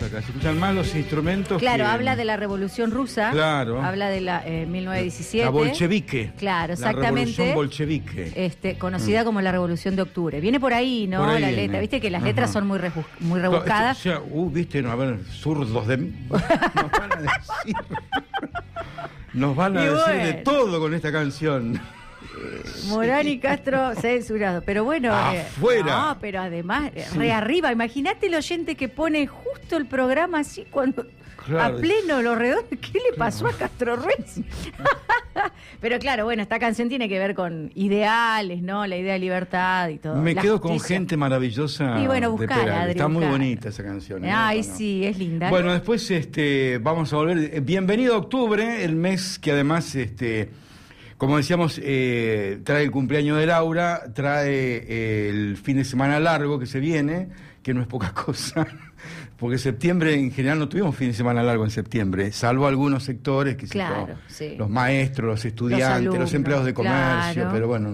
acá, se escuchan más los instrumentos. Claro, que... habla de la Revolución Rusa. Claro. Habla de la 1917. La bolchevique. Claro, exactamente. La Revolución bolchevique. Conocida como la Revolución de Octubre. Viene por ahí, ¿no? Por ahí la viene. letra. Viste que las letras son muy rebuscadas. O sea, viste, no, a ver, zurdos de... Nos van a decir... Nos van a decir de todo con esta canción. Morán y Castro censurado, pero bueno, afuera. No, pero además, re arriba, imagínate el oyente que pone justo el programa así cuando claro. A pleno los redondos, ¿qué le pasó a Castro Ruiz? Pero claro, bueno, esta canción tiene que ver con ideales, ¿no? La idea de libertad y todo. Me quedo con gente maravillosa. Y bueno, buscala, Adri, está muy buscala. bonita esa canción. Ay, sí, es linda. Bueno, después vamos a volver. Bienvenido a octubre, el mes que además, como decíamos, trae el cumpleaños de Laura, trae el fin de semana largo que se viene, que no es poca cosa. Porque septiembre, en general, no tuvimos fin de semana largo en septiembre, salvo algunos sectores, que claro, sí. Los maestros, los estudiantes, los, alumnos, empleados de comercio, claro. Pero bueno,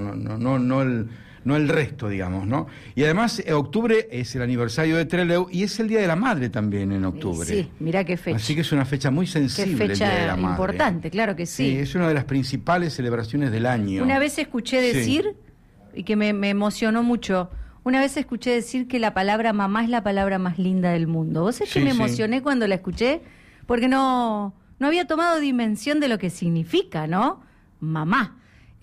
no el resto, digamos, ¿no? Y además, octubre es el aniversario de Trelew y es el Día de la Madre también en octubre. Sí, mirá qué fecha. Así que es una fecha muy sensible, qué fecha el Día de la Madre. Importante, claro que sí. Sí, es una de las principales celebraciones del año. Una vez escuché decir, y que me emocionó mucho... Una vez escuché decir que la palabra mamá es la palabra más linda del mundo. ¿Vos sabés que me emocioné cuando la escuché? Porque no había tomado dimensión de lo que significa, ¿no? Mamá.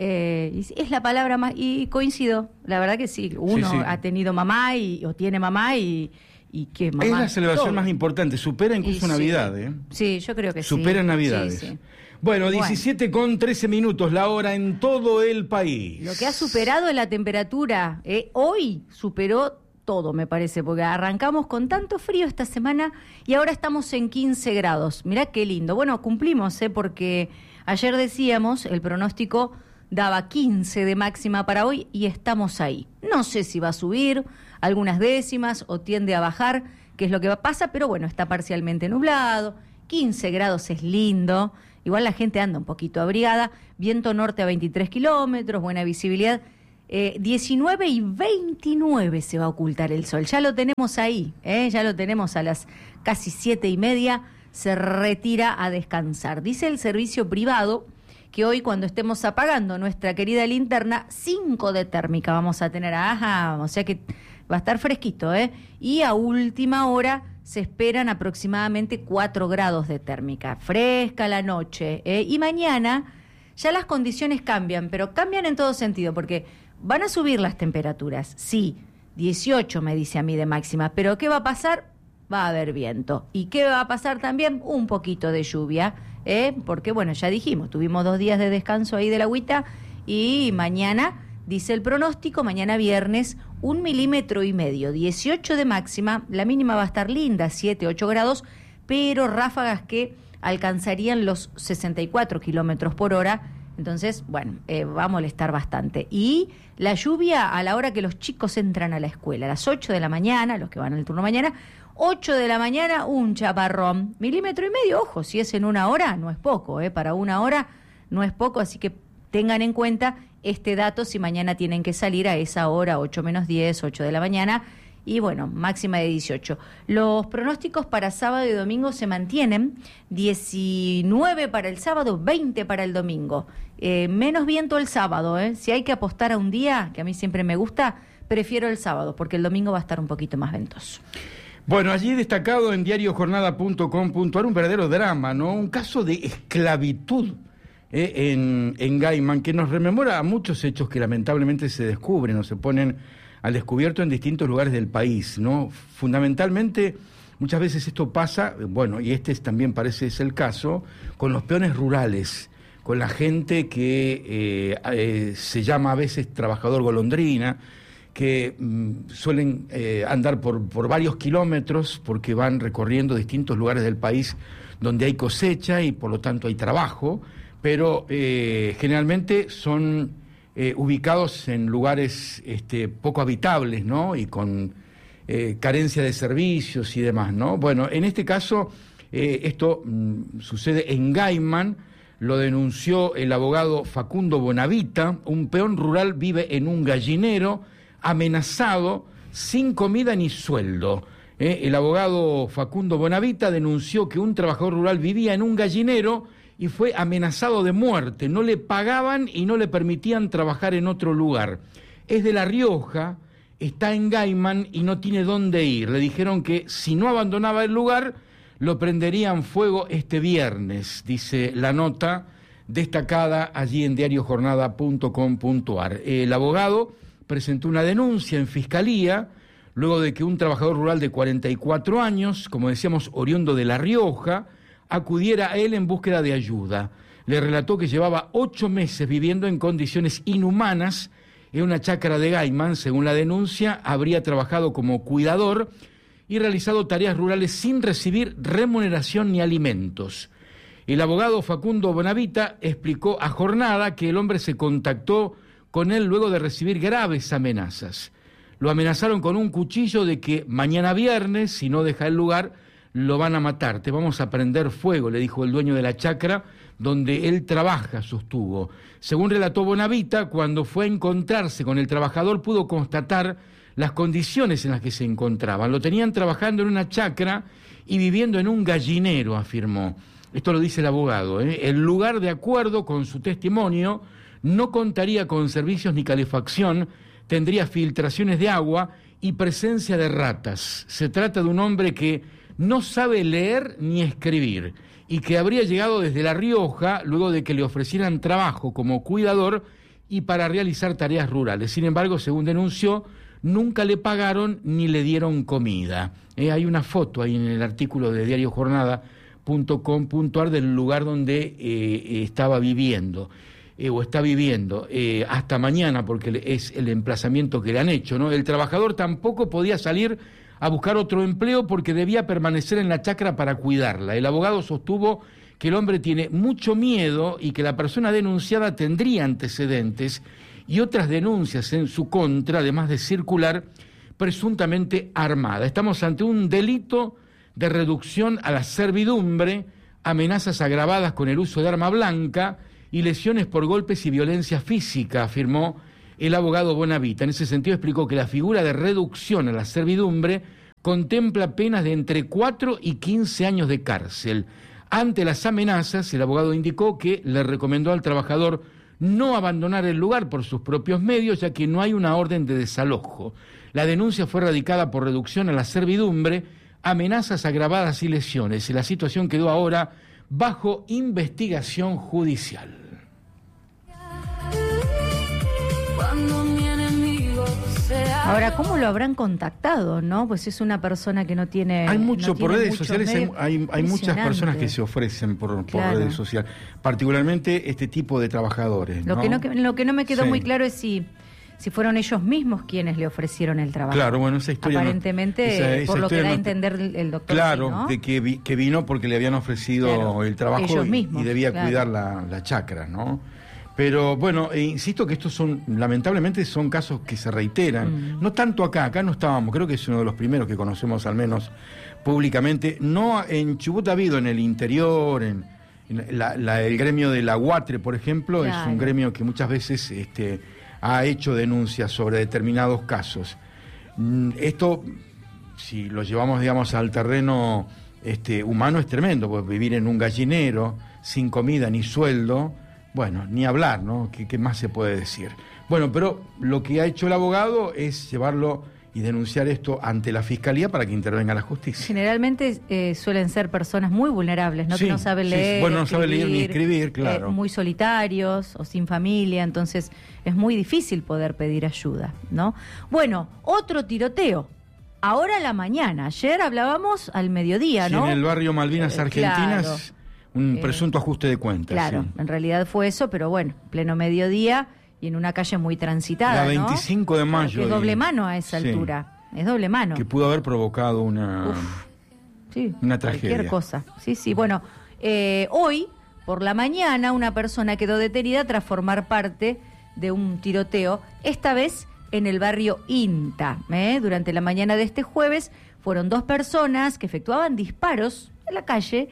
Es la palabra más... Y coincido, la verdad que sí. Uno ha tenido mamá o tiene mamá y que mamá... Es la celebración más importante. Supera incluso Navidad, ¿eh? Sí, yo creo que supera Navidades. Sí. Bueno, 17 con 13 minutos la hora en todo el país. Lo que ha superado es la temperatura. Hoy superó todo, me parece, porque arrancamos con tanto frío esta semana y ahora estamos en 15 grados. Mirá qué lindo. Bueno, cumplimos, porque ayer decíamos, el pronóstico daba 15 de máxima para hoy y estamos ahí. No sé si va a subir algunas décimas o tiende a bajar, que es lo que pasa, pero bueno, está parcialmente nublado. 15 grados es lindo. Igual la gente anda un poquito abrigada, viento norte a 23 kilómetros, buena visibilidad, 19 y 29 se va a ocultar el sol, ya lo tenemos ahí, ya lo tenemos a las casi 7:30, se retira a descansar. Dice el servicio privado que hoy cuando estemos apagando nuestra querida linterna, 5 de térmica vamos a tener, o sea que va a estar fresquito, y a última hora se esperan aproximadamente 4 grados de térmica, fresca la noche, y mañana ya las condiciones cambian, pero cambian en todo sentido, porque van a subir las temperaturas, sí, 18 me dice a mí de máxima, pero ¿qué va a pasar? Va a haber viento. ¿Y qué va a pasar también? Un poquito de lluvia, porque bueno, ya dijimos, tuvimos 2 días de descanso ahí de la agüita, y mañana... Dice el pronóstico, mañana viernes, 1,5 milímetros, 18 de máxima, la mínima va a estar linda, 7, 8 grados, pero ráfagas que alcanzarían los 64 kilómetros por hora, entonces, bueno, va a molestar bastante. Y la lluvia a la hora que los chicos entran a la escuela, a las 8 de la mañana, los que van al turno mañana, 8 de la mañana, un chaparrón, 1,5 milímetros, ojo, si es en 1 hora, no es poco, para 1 hora no es poco, así que tengan en cuenta este dato si mañana tienen que salir a esa hora, 8 menos 10, 8 de la mañana, y bueno, máxima de 18. Los pronósticos para sábado y domingo se mantienen, 19 para el sábado, 20 para el domingo. Menos viento el sábado, si hay que apostar a un día, que a mí siempre me gusta, prefiero el sábado, porque el domingo va a estar un poquito más ventoso. Bueno, allí destacado en diariojornada.com.ar un verdadero drama, ¿no? Un caso de esclavitud. En Gaiman, que nos rememora a muchos hechos que lamentablemente se descubren o se ponen al descubierto en distintos lugares del país, ¿no? Fundamentalmente, muchas veces esto pasa, bueno, y también parece es el caso, con los peones rurales, con la gente que se llama a veces trabajador golondrina, que suelen andar por varios kilómetros porque van recorriendo distintos lugares del país donde hay cosecha y por lo tanto hay trabajo, pero generalmente son ubicados en lugares poco habitables, ¿no? Y con carencia de servicios y demás, ¿no? Bueno, en este caso, esto sucede en Gaiman, lo denunció el abogado Facundo Bonavita. Un peón rural vive en un gallinero, amenazado, sin comida ni sueldo. El abogado Facundo Bonavita denunció que un trabajador rural vivía en un gallinero y fue amenazado de muerte. No le pagaban y no le permitían trabajar en otro lugar. Es de La Rioja, está en Gaiman y no tiene dónde ir. Le dijeron que si no abandonaba el lugar, lo prenderían fuego este viernes, dice la nota destacada allí en diariojornada.com.ar. El abogado presentó una denuncia en Fiscalía luego de que un trabajador rural de 44 años, como decíamos, oriundo de La Rioja, acudiera a él en búsqueda de ayuda. Le relató que llevaba 8 meses viviendo en condiciones inhumanas en una chacra de Gaiman. Según la denuncia, habría trabajado como cuidador y realizado tareas rurales sin recibir remuneración ni alimentos. El abogado Facundo Bonavita explicó a Jornada que el hombre se contactó con él luego de recibir graves amenazas. Lo amenazaron con un cuchillo de que mañana viernes, si no deja el lugar, lo van a matar. Te vamos a prender fuego, le dijo el dueño de la chacra donde él trabaja, sostuvo. Según relató Bonavita, cuando fue a encontrarse con el trabajador pudo constatar las condiciones en las que se encontraban. Lo tenían trabajando en una chacra y viviendo en un gallinero, afirmó. Esto lo dice el abogado, ¿eh? El lugar, de acuerdo con su testimonio, no contaría con servicios ni calefacción, tendría filtraciones de agua y presencia de ratas. Se trata de un hombre que no sabe leer ni escribir y que habría llegado desde La Rioja luego de que le ofrecieran trabajo como cuidador y para realizar tareas rurales. Sin embargo, según denunció, nunca le pagaron ni le dieron comida. Hay una foto ahí en el artículo de diariojornada.com.ar del lugar donde estaba viviendo. O está viviendo hasta mañana, porque es el emplazamiento que le han hecho, ¿no? El trabajador tampoco podía salir a buscar otro empleo porque debía permanecer en la chacra para cuidarla. El abogado sostuvo que el hombre tiene mucho miedo y que la persona denunciada tendría antecedentes y otras denuncias en su contra, además de circular presuntamente armada. Estamos ante un delito de reducción a la servidumbre, amenazas agravadas con el uso de arma blanca y lesiones por golpes y violencia física, afirmó el abogado Bonavita. En ese sentido explicó que la figura de reducción a la servidumbre contempla penas de entre 4 y 15 años de cárcel. Ante las amenazas, el abogado indicó que le recomendó al trabajador no abandonar el lugar por sus propios medios, ya que no hay una orden de desalojo. La denuncia fue radicada por reducción a la servidumbre, amenazas agravadas y lesiones. La situación quedó ahora bajo investigación judicial. Ahora, ¿cómo lo habrán contactado, no? Pues es una persona que no tiene... Hay mucho por redes sociales, hay muchas personas que Impresionante. se ofrecen por Claro. redes sociales, particularmente este tipo de trabajadores, ¿no? Lo que no me quedó Sí. muy claro es si fueron ellos mismos quienes le ofrecieron el trabajo. Claro, bueno, esa historia... Aparentemente, por lo que historia da a no- entender el doctor. Claro, sí, ¿no? de que vino porque le habían ofrecido Claro, el trabajo ellos y mismos, debía claro. cuidar la chacra, ¿no? Pero bueno, insisto que estos lamentablemente son casos que se reiteran. No tanto acá no estábamos, creo que es uno de los primeros que conocemos al menos públicamente. No, en Chubut ha habido en el interior, el gremio de la UATRE, por ejemplo, es Claro. un gremio que muchas veces ha hecho denuncias sobre determinados casos. Esto, si lo llevamos, digamos, al terreno humano, es tremendo, pues vivir en un gallinero, sin comida ni sueldo, bueno, ni hablar, ¿no? ¿Qué más se puede decir? Bueno, pero lo que ha hecho el abogado es llevarlo y denunciar esto ante la Fiscalía para que intervenga la justicia. Generalmente suelen ser personas muy vulnerables, ¿no? Sí, Que no saben sí, leer, bueno, no saben leer ni escribir, claro. muy solitarios o sin familia, entonces es muy difícil poder pedir ayuda, ¿no? Bueno, otro tiroteo. Ahora a la mañana, ayer hablábamos al mediodía, Sí, ¿no? en el barrio Malvinas Argentinas, claro. un presunto ajuste de cuentas. Claro, sí. en realidad fue eso, pero bueno, pleno mediodía y en una calle muy transitada, La ¿no? 25 de mayo. Que es doble mano a esa Sí. altura, es doble mano. Que pudo haber provocado una Sí, una cualquier tragedia. cosa. Sí. Bueno, hoy, por la mañana, una persona quedó detenida tras formar parte de un tiroteo, esta vez en el barrio INTA. Durante la mañana de este jueves fueron 2 personas que efectuaban disparos en la calle,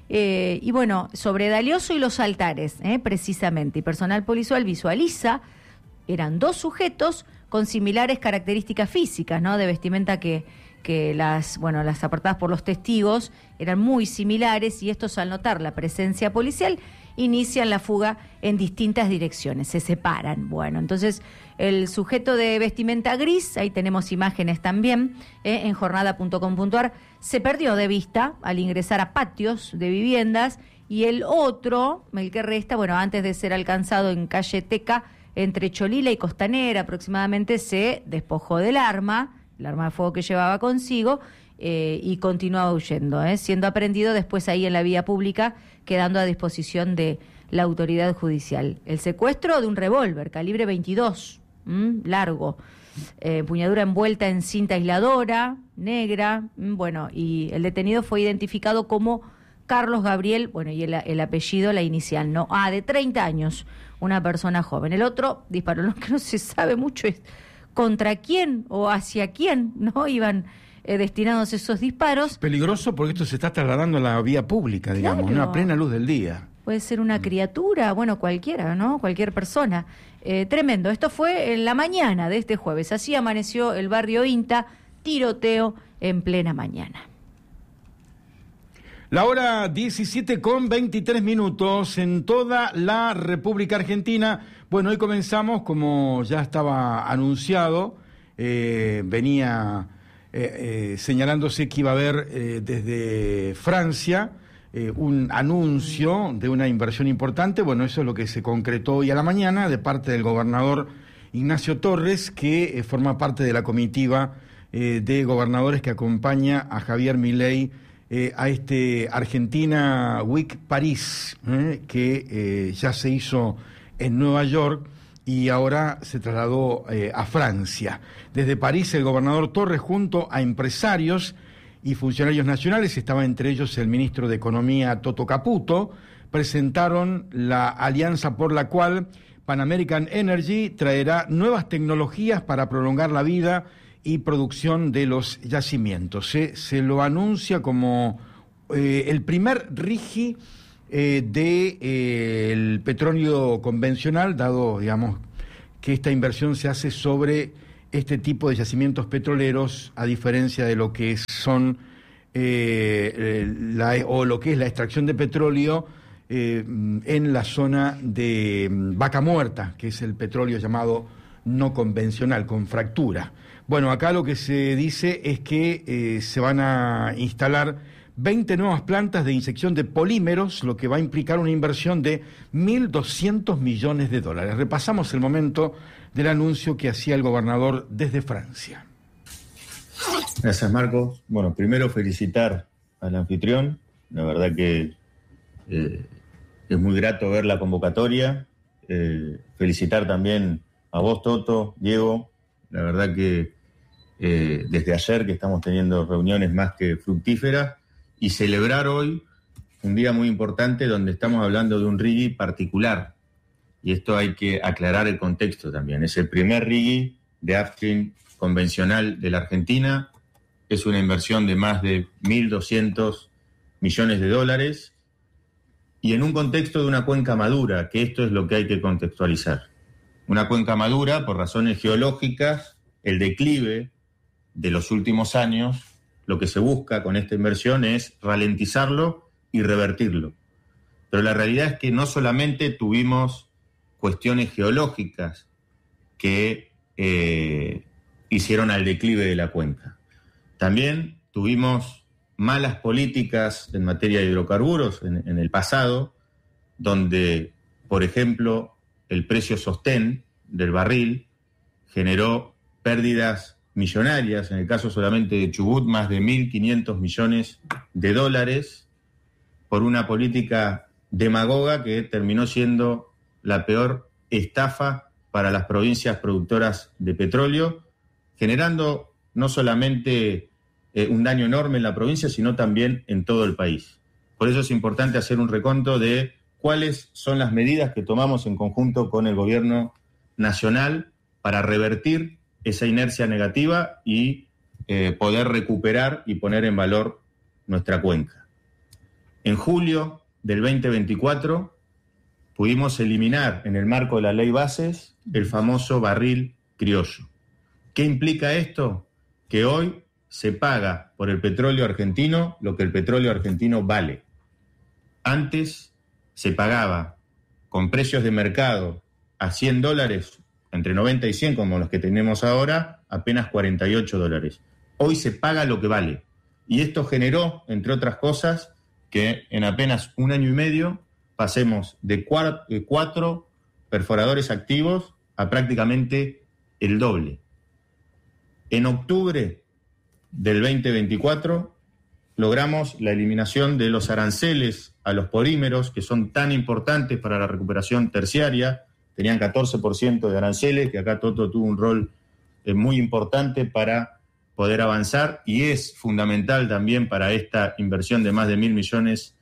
y bueno, sobre Dalioso y Los Altares, precisamente. Y personal policial visualiza, eran 2 sujetos con similares características físicas, ¿no? De vestimenta que que las aportadas por los testigos eran muy similares y estos, al notar la presencia policial, inician la fuga en distintas direcciones, se separan. Bueno, entonces el sujeto de vestimenta gris, ahí tenemos imágenes también, en jornada.com.ar, se perdió de vista al ingresar a patios de viviendas, y el otro, el que resta, antes de ser alcanzado en calle Teca, entre Cholila y Costanera aproximadamente, se despojó del arma de fuego que llevaba consigo, y continuaba huyendo, siendo aprehendido después ahí en la vía pública, quedando a disposición de la autoridad judicial. El secuestro de un revólver calibre 22, largo, empuñadura envuelta en cinta aisladora, negra, y el detenido fue identificado como Carlos Gabriel, y el apellido, la inicial, de 30 años, una persona joven. El otro disparó. Lo que no se sabe mucho es contra quién o hacia quién iban destinados esos disparos. Peligroso porque esto se está trasladando a la vía pública, digamos, claro. A plena luz del día. Puede ser una criatura, cualquiera, cualquier persona. Tremendo. Esto fue en la mañana de este jueves. Así amaneció el barrio INTA, tiroteo en plena mañana. La hora 17:23 en toda la República Argentina. Hoy comenzamos, como ya estaba anunciado, venía señalándose que iba a haber desde Francia un anuncio de una inversión importante. Eso es lo que se concretó hoy a la mañana de parte del gobernador Ignacio Torres, que forma parte de la comitiva de gobernadores que acompaña a Javier Milei a este Argentina Week París, que ya se hizo en Nueva York y ahora se trasladó a Francia. Desde París, el gobernador Torres, junto a empresarios y funcionarios nacionales, estaba entre ellos el ministro de Economía Toto Caputo, presentaron la alianza por la cual Pan American Energy traerá nuevas tecnologías para prolongar la vida y producción de los yacimientos. Se lo anuncia como el primer RIGI del petróleo convencional, dado, que esta inversión se hace sobre este tipo de yacimientos petroleros, a diferencia de lo que son lo que es la extracción de petróleo en la zona de Vaca Muerta, que es el petróleo llamado no convencional, con fractura. Acá lo que se dice es que se van a instalar 20 nuevas plantas de inyección de polímeros, lo que va a implicar una inversión de $1.200 millones. Repasamos el momento del anuncio que hacía el gobernador desde Francia. Gracias, Marcos. Primero felicitar al anfitrión. La verdad que es muy grato ver la convocatoria. Felicitar también a vos, Toto, Diego. La verdad que desde ayer que estamos teniendo reuniones más que fructíferas, y celebrar hoy un día muy importante donde estamos hablando de un RIGI particular. Y esto hay que aclarar el contexto también. Es el primer RIGI de upstream convencional de la Argentina. Es una inversión de más de $1.200 millones. Y en un contexto de una cuenca madura, que esto es lo que hay que contextualizar. Una cuenca madura, por razones geológicas, el declive de los últimos años, lo que se busca con esta inversión es ralentizarlo y revertirlo. Pero la realidad es que no solamente tuvimos cuestiones geológicas que hicieron al declive de la cuenca. También tuvimos malas políticas en materia de hidrocarburos en el pasado, donde, por ejemplo, el precio sostén del barril generó pérdidas millonarias, en el caso solamente de Chubut, más de $1.500 millones, por una política demagoga que terminó siendo la peor estafa para las provincias productoras de petróleo, generando no solamente un daño enorme en la provincia, sino también en todo el país. Por eso es importante hacer un reconto de cuáles son las medidas que tomamos en conjunto con el gobierno nacional para revertir esa inercia negativa y poder recuperar y poner en valor nuestra cuenca. En julio del 2024 pudimos eliminar en el marco de la ley Bases el famoso barril criollo. ¿Qué implica esto? Que hoy se paga por el petróleo argentino lo que el petróleo argentino vale. Antes se pagaba con precios de mercado a $100, entre 90 y 100 como los que tenemos ahora, apenas $48. Hoy se paga lo que vale. Y esto generó, entre otras cosas, que en apenas un año y medio pasemos de 4 perforadores activos a prácticamente el doble. En octubre del 2024 logramos la eliminación de los aranceles a los polímeros, que son tan importantes para la recuperación terciaria. Tenían 14% de aranceles, que acá Toto tuvo un rol muy importante para poder avanzar, y es fundamental también para esta inversión de más de $1.000 millones.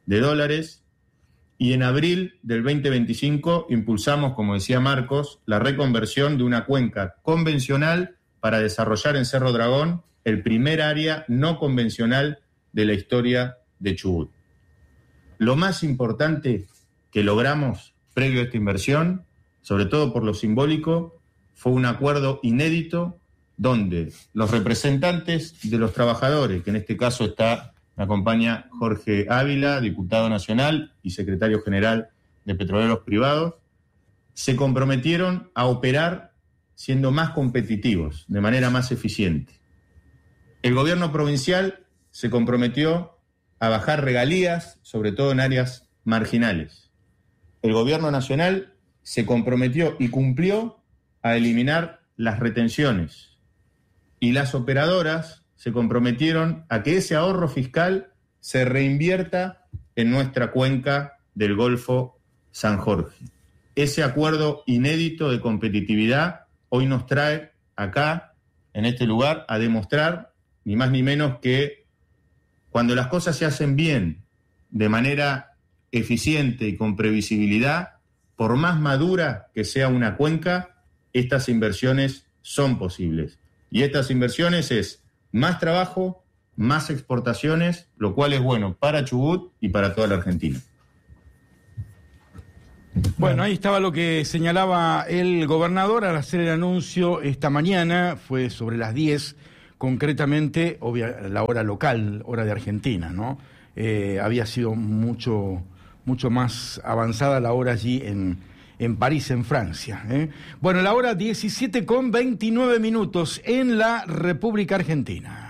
Y en abril del 2025 impulsamos, como decía Marcos, la reconversión de una cuenca convencional para desarrollar en Cerro Dragón el primer área no convencional de la historia de Chubut. Lo más importante que logramos previo a esta inversión, sobre todo por lo simbólico, fue un acuerdo inédito donde los representantes de los trabajadores, que en este caso me acompaña Jorge Ávila, diputado nacional y secretario general de Petroleros Privados, se comprometieron a operar siendo más competitivos, de manera más eficiente. El gobierno provincial se comprometió a bajar regalías, sobre todo en áreas marginales. El gobierno nacional se comprometió y cumplió a eliminar las retenciones. Y las operadoras se comprometieron a que ese ahorro fiscal se reinvierta en nuestra cuenca del Golfo San Jorge. Ese acuerdo inédito de competitividad hoy nos trae acá, en este lugar, a demostrar, ni más ni menos, que cuando las cosas se hacen bien, de manera eficiente y con previsibilidad, por más madura que sea una cuenca, estas inversiones son posibles. Y estas inversiones es más trabajo, más exportaciones, lo cual es bueno para Chubut y para toda la Argentina. Bueno, ahí estaba lo que señalaba el gobernador al hacer el anuncio esta mañana, fue sobre las 10, concretamente, la hora local, hora de Argentina, ¿no? Había sido mucho más avanzada la hora allí en París, en Francia. Bueno, la hora 17:29 en la República Argentina.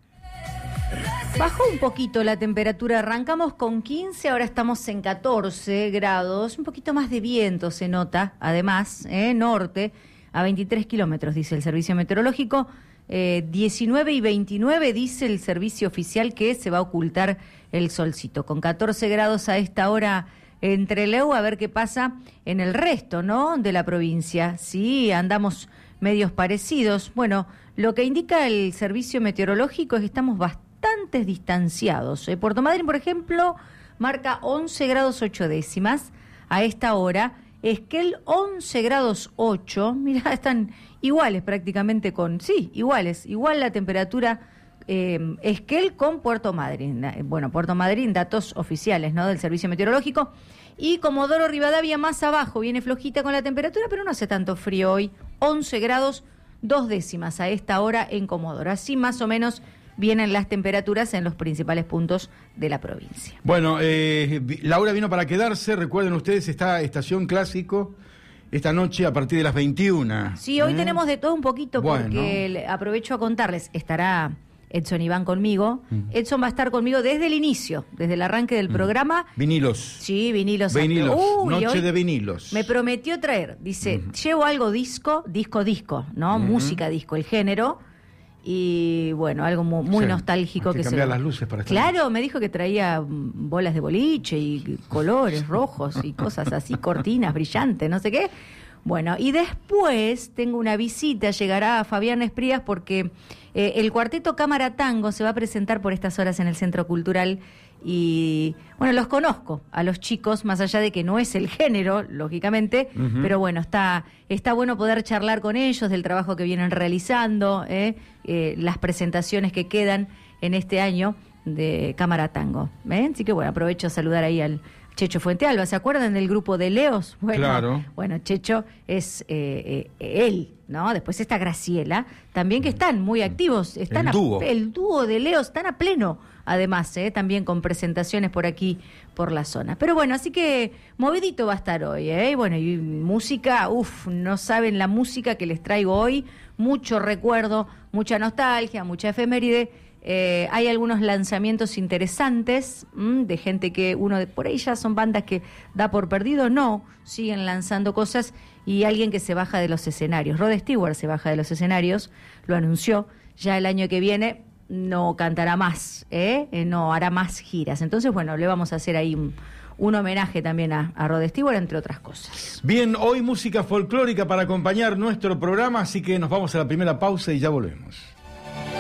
Bajó un poquito la temperatura, arrancamos con 15, ahora estamos en 14 grados, un poquito más de viento se nota, además, norte, a 23 kilómetros, dice el servicio meteorológico, 19 y 29 dice el servicio oficial que se va a ocultar el solcito, con 14 grados a esta hora en Trelew, a ver qué pasa en el resto, ¿no?, de la provincia. Sí, andamos medios parecidos. Bueno, lo que indica el servicio meteorológico es que estamos bastante distanciados. Puerto Madryn, por ejemplo, marca 11 grados 8 décimas a esta hora. Esquel 11 grados 8. Mirá, están iguales prácticamente igual la temperatura Esquel con Puerto Madryn. Bueno, Puerto Madryn, datos oficiales, ¿no?, del servicio meteorológico. Y Comodoro Rivadavia más abajo, viene flojita con la temperatura, pero no hace tanto frío hoy. 11 grados 2 décimas a esta hora en Comodoro. Así más o menos vienen las temperaturas en los principales puntos de la provincia. Bueno, la hora vino para quedarse. Recuerden ustedes, está Estación Clásico esta noche a partir de las 21. Sí, hoy tenemos de todo un poquito, porque aprovecho a contarles, estará Edson Iván conmigo. Edson va a estar conmigo desde el inicio, desde el arranque del programa. Vinilos. Sí, vinilos. Noche de vinilos. Me prometió traer, dice, llevo algo disco, ¿no? Música disco, el género. Y bueno, algo muy nostálgico. Hay que cambiar las luces para estar. Claro, me dijo que traía bolas de boliche y colores rojos y cosas así, cortinas brillantes, no sé qué. Bueno, y después tengo una visita, llegará Fabián Esprías porque el cuarteto Cámara Tango se va a presentar por estas horas en el Centro Cultural y, bueno, los conozco a los chicos, más allá de que no es el género, lógicamente, pero bueno, está bueno poder charlar con ellos del trabajo que vienen realizando, las presentaciones que quedan en este año de Cámara Tango. Así que bueno, aprovecho a saludar ahí al Checho Fuentealba, ¿se acuerdan del grupo de Leos? Bueno, claro. Bueno, Checho es él, ¿no? Después está Graciela, también que están muy activos. Están el dúo de Leos, están a pleno, además, también con presentaciones por aquí, por la zona. Pero bueno, así que movidito va a estar hoy, Y bueno, y música, no saben la música que les traigo hoy, mucho recuerdo, mucha nostalgia, mucha efeméride. Hay algunos lanzamientos interesantes de gente que por ahí ya son bandas que da por perdido, no, siguen lanzando cosas, y alguien que se baja de los escenarios. Rod Stewart se baja de los escenarios, lo anunció, ya el año que viene no cantará más, no hará más giras. Entonces, bueno, le vamos a hacer ahí un homenaje también a Rod Stewart, entre otras cosas. Bien, hoy música folclórica para acompañar nuestro programa, así que nos vamos a la primera pausa y ya volvemos.